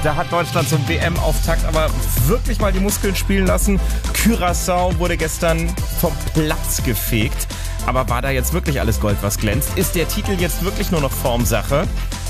Da hat Deutschland zum WM-Auftakt aber wirklich mal die Muskeln spielen lassen. Curaçao wurde gestern vom Platz gefegt. Aber war da jetzt wirklich alles Gold, was glänzt? Ist der Titel jetzt wirklich nur noch Formsache?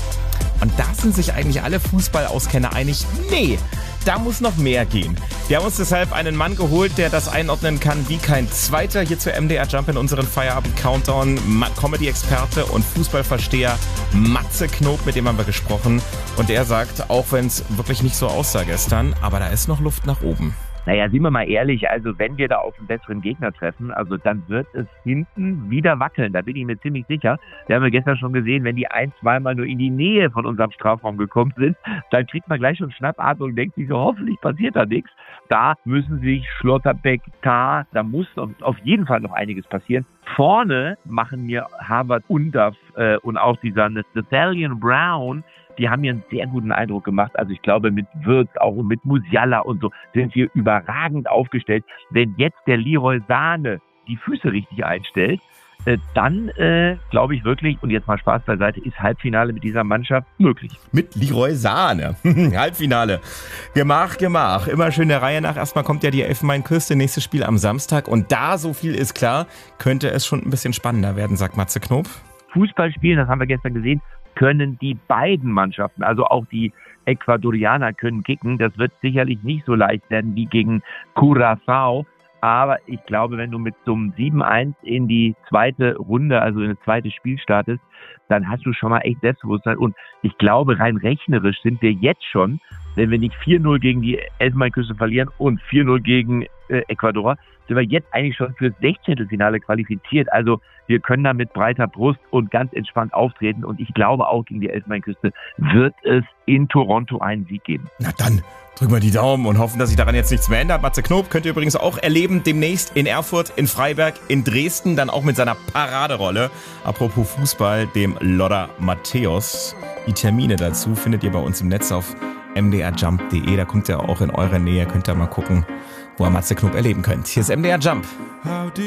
Und da sind sich eigentlich alle Fußballauskenner einig, nee, da muss noch mehr gehen. Wir haben uns deshalb einen Mann geholt, der das einordnen kann wie kein zweiter, hier zu MDR Jump in unseren Feierabend-Countdown. Comedy-Experte und Fußballversteher Matze Knob, mit dem haben wir gesprochen. Und er sagt, auch wenn es wirklich nicht so aussah gestern, aber da ist noch Luft nach oben. Naja, sind wir mal ehrlich, also wenn wir da auf einen besseren Gegner treffen, also dann wird es hinten wieder wackeln, da bin ich mir ziemlich sicher. Wir haben ja gestern schon gesehen, wenn die ein-, zweimal nur in die Nähe von unserem Strafraum gekommen sind, dann kriegt man gleich schon Schnappatmung und denkt sich so, hoffentlich passiert da nichts. Da müssen sich Schlotterbeck, da muss auf jeden Fall noch einiges passieren. Vorne machen mir Harvard und auch dieser Nathaniel Brown, die haben mir einen sehr guten Eindruck gemacht. Also ich glaube, mit Wirtz, auch mit Musiala und so, sind wir überragend aufgestellt. Wenn jetzt der Leroy Sane die Füße richtig einstellt, dann glaube ich wirklich, und jetzt mal Spaß beiseite, ist Halbfinale mit dieser Mannschaft möglich. Mit Leroy Sane. Halbfinale. Gemach. Immer schön der Reihe nach. Erstmal kommt ja die Elfenbeinküste, nächstes Spiel am Samstag. Und da, so viel ist klar, könnte es schon ein bisschen spannender werden, sagt Matze Knob. Fußball spielen, das haben wir gestern gesehen, können die beiden Mannschaften, also auch die Ecuadorianer können kicken. Das wird sicherlich nicht so leicht werden wie gegen Curaçao. Aber ich glaube, wenn du mit so einem 7-1 in die zweite Runde, also in das zweite Spiel startest, dann hast du schon mal echt Selbstbewusstsein. Und ich glaube, rein rechnerisch sind wir jetzt schon, wenn wir nicht 4-0 gegen die Elfenbeinküste verlieren und 4-0 gegen Ecuador, sind wir jetzt eigentlich schon fürs 16. qualifiziert. Also wir können da mit breiter Brust und ganz entspannt auftreten. Und ich glaube auch gegen die Elfenbeinküste wird es in Toronto einen Sieg geben. Na dann drücken wir die Daumen und hoffen, dass sich daran jetzt nichts mehr ändert. Matze Knob könnt ihr übrigens auch erleben demnächst in Erfurt, in Freiberg, in Dresden, dann auch mit seiner Paraderolle. Apropos Fußball, dem Lothar Matthäus. Die Termine dazu findet ihr bei uns im Netz auf mdrjump.de. Da kommt ihr auch in eure Nähe, könnt ihr mal gucken, wo ihr Matze Knob erleben könnt. Hier ist MDR Jump.